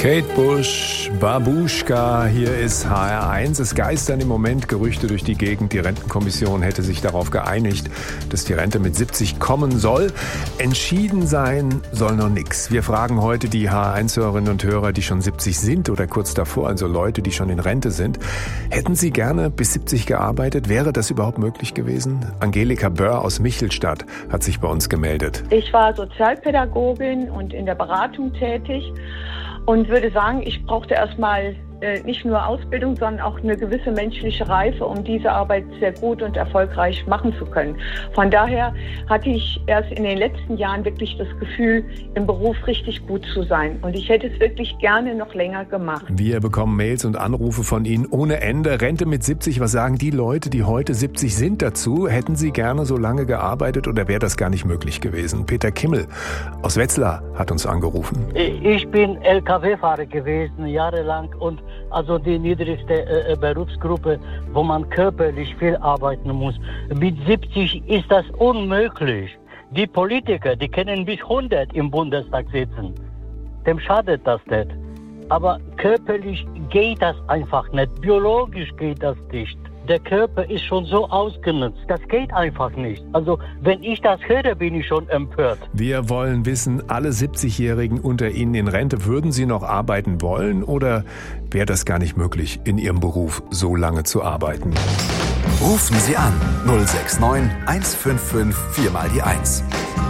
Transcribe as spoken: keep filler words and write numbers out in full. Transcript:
Kate Bush, Babuschka, hier ist H R eins. Es geistern im Moment Gerüchte durch die Gegend. Die Rentenkommission hätte sich darauf geeinigt, dass die Rente mit siebzig kommen soll. Entschieden sein soll noch nichts. Wir fragen heute die H R eins-Hörerinnen und Hörer, die schon siebzig sind oder kurz davor, also Leute, die schon in Rente sind. Hätten Sie gerne bis siebzig gearbeitet? Wäre das überhaupt möglich gewesen? Angelika Böhr aus Michelstadt hat sich bei uns gemeldet. Ich war Sozialpädagogin und in der Beratung tätig. Und würde sagen, ich brauchte erstmal äh, nicht nur Ausbildung, sondern auch eine gewisse menschliche Reife, um diese Arbeit sehr gut und erfolgreich machen zu können. Von daher hatte ich erst in den letzten Jahren wirklich das Gefühl, im Beruf richtig gut zu sein. Und ich hätte es wirklich gerne noch länger gemacht. Wir bekommen Mails und Anrufe von Ihnen ohne Ende. Rente mit siebzig, was sagen die Leute, die heute siebzig sind dazu? Hätten Sie gerne so lange gearbeitet oder wäre das gar nicht möglich gewesen? Peter Kimmel aus Wetzlar hat uns angerufen. Ich bin L K W-Fahrer gewesen, jahrelang, und also die niedrigste äh, Berufsgruppe, wo man körperlich viel arbeiten muss. Mit siebzig ist das unmöglich. Die Politiker, die können bis hundert im Bundestag sitzen. Dem schadet das nicht. Aber körperlich geht das einfach nicht. Biologisch geht das nicht. Der Körper ist schon so ausgenutzt. Das geht einfach nicht. Also, wenn ich das höre, bin ich schon empört. Wir wollen wissen, alle siebzigjährigen unter Ihnen in Rente, würden Sie noch arbeiten wollen oder wäre das gar nicht möglich, in Ihrem Beruf so lange zu arbeiten? Rufen Sie an null sechs neun eins fünf fünf vier mal die eins.